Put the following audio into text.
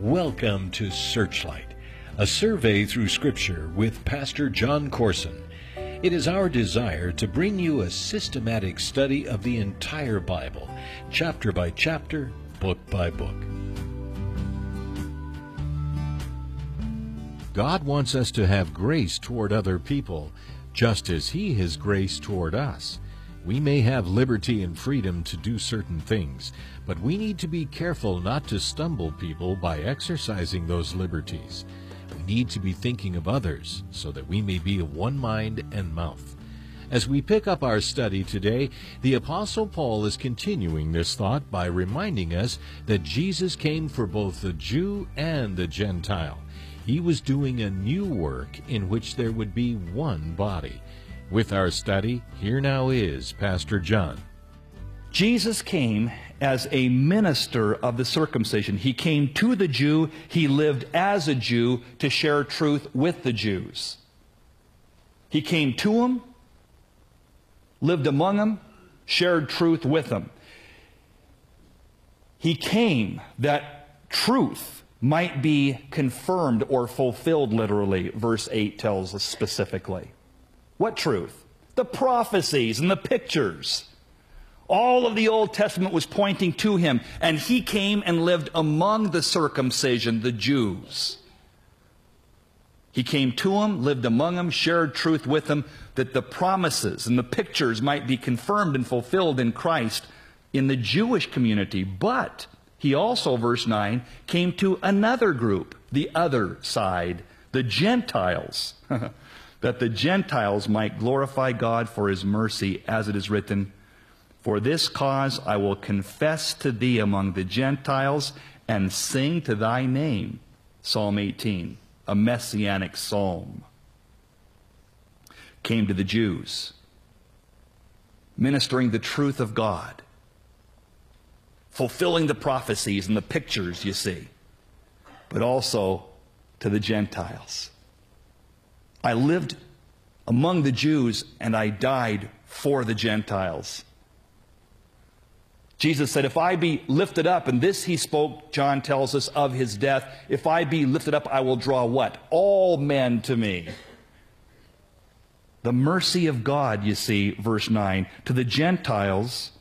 Welcome to Searchlight, a survey through Scripture with Pastor John Corson. It is our desire to bring you a systematic study of the entire Bible, chapter by chapter, book by book. God wants us to have grace toward other people, just as He has grace toward us. We may have liberty and freedom to do certain things, but we need to be careful not to stumble people by exercising those liberties. We need to be thinking of others so that we may be of one mind and mouth. As we pick up our study today, the Apostle Paul is continuing this thought by reminding us that Jesus came for both the Jew and the Gentile. He was doing a new work in which there would be one body. With our study, here now is Pastor John. Jesus came as a minister of the circumcision. He came to the Jew. He lived as a Jew to share truth with the Jews. He came to them, lived among them, shared truth with them. He came that truth might be confirmed or fulfilled, literally, verse 8 tells us specifically. What truth? The prophecies and the pictures. All of the Old Testament was pointing to Him, and He came and lived among the circumcision, the Jews. He came to them, lived among them, shared truth with them, that the promises and the pictures might be confirmed and fulfilled in Christ in the Jewish community. But He also, verse 9, came to another group, the other side, the Gentiles, that the Gentiles might glorify God for His mercy, as it is written, "For this cause I will confess to thee among the Gentiles and sing to thy name." Psalm 18, a messianic psalm. Came to the Jews, ministering the truth of God, fulfilling the prophecies and the pictures, you see, but also to the Gentiles. I lived among the Jews and I died for the Gentiles. Jesus said, if I be lifted up, and this He spoke, John tells us, of His death, if I be lifted up, I will draw what? All men to me. The mercy of God, you see, verse 9, to the Gentiles,